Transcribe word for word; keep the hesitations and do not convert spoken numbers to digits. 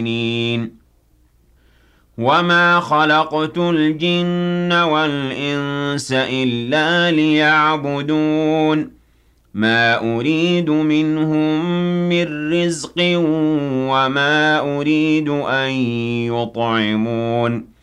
وَمَا خَلَقْتُ الْجِنَّ وَالْإِنسَ إِلَّا لِيَعْبُدُونِ مَا أُرِيدُ مِنْهُم مِّن رِّزْقٍ وَمَا أُرِيدُ أَن يُطْعِمُونِ